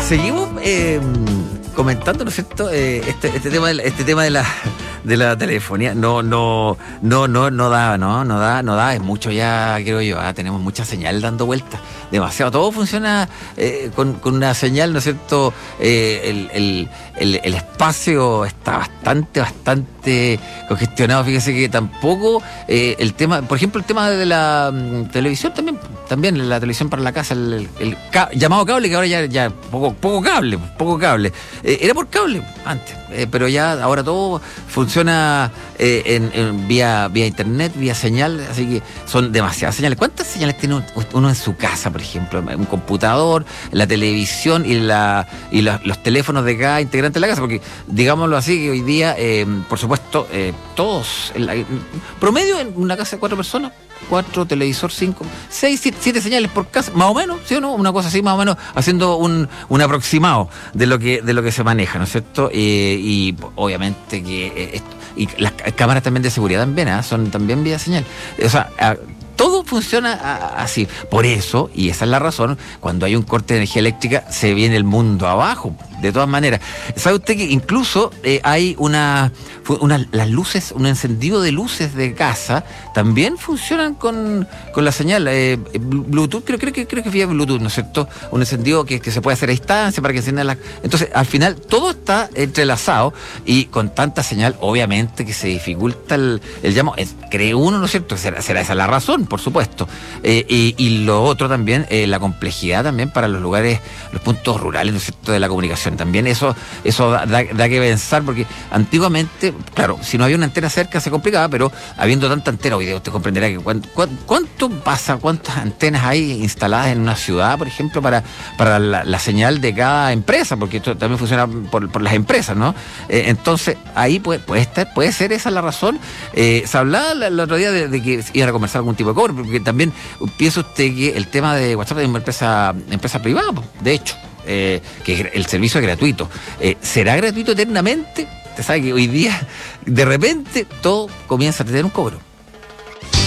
Seguimos comentando, ¿no es cierto? Este tema de la telefonía no da, es mucho ya, creo yo, tenemos mucha señal dando vueltas, demasiado, todo funciona con una señal, ¿no es cierto? El espacio está bastante congestionado. Fíjese que tampoco el tema, por ejemplo, el tema de la televisión también la televisión para la casa, llamado cable, que ahora ya poco cable. Era por cable antes, pero ya ahora todo funciona en vía internet, vía señal, así que son demasiadas señales. ¿Cuántas señales tiene uno en su casa, por ejemplo? Un computador, la televisión y los teléfonos de cada integrante de la casa, porque digámoslo así, que hoy día, por supuesto, todos, promedio en una casa de 4 personas, 4 televisor, 5, 6, 7 señales por casa, más o menos, ¿sí o no? Una cosa así, más o menos, haciendo un aproximado de lo que se maneja, ¿no es cierto? Y obviamente que y las cámaras también de seguridad también, son también vía señal. O sea, todo funciona así. Por eso, y esa es la razón, cuando hay un corte de energía eléctrica, se viene el mundo abajo. De todas maneras, ¿sabe usted que incluso hay las luces, un encendido de luces de casa, también funcionan con la señal Bluetooth? Creo que vía Bluetooth, ¿no es cierto? Un encendido que se puede hacer a distancia para que enciendan las... Entonces, al final, todo está entrelazado, y con tanta señal, obviamente que se dificulta el llamado. Cree uno, ¿no es cierto? Será esa la razón, por supuesto. Y lo otro también, la complejidad también para los lugares, los puntos rurales, ¿no es cierto?, de la comunicación. También eso da que pensar, porque antiguamente, claro, si no había una antena cerca se complicaba, pero habiendo tanta antena, hoy día usted comprenderá que cuántas antenas hay instaladas en una ciudad, por ejemplo, para la señal de cada empresa, porque esto también funciona por las empresas, ¿no? Entonces, ahí puede ser esa la razón. Se hablaba el otro día de que iban a conversar algún tipo de cobro, porque también piensa usted que el tema de WhatsApp es una empresa privada, de hecho. Que el servicio es gratuito. ¿Será gratuito eternamente? Usted sabe que hoy día, de repente, todo comienza a tener un cobro.